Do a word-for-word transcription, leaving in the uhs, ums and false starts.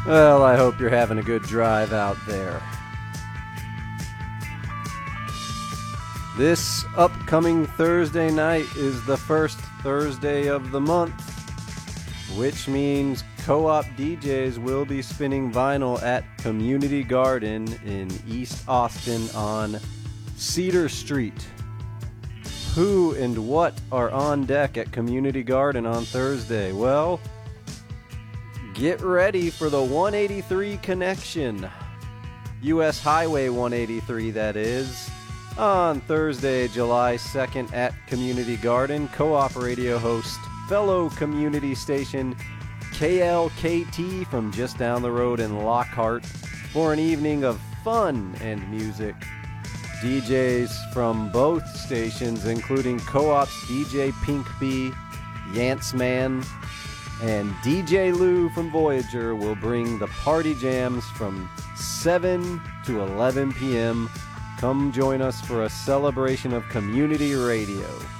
Well, I hope you're having a good drive out there. This upcoming Thursday night is the first Thursday of the month, which means Co-op D Js will be spinning vinyl at Community Garden in East Austin on Cedar Street. Who and what are on deck at Community Garden on Thursday? Well, get ready for the one eighty-three Connection, U S Highway one eighty-three that is, on Thursday, July second at Community Garden. Co-op radio host, fellow community station K L K T from just down the road in Lockhart for an evening of fun and music. D Js from both stations, including Co-op's D J Pink Bee, Yance Man, and D J Lou from Voyager will bring the party jams from seven to eleven p.m. Come join us for a celebration of community radio.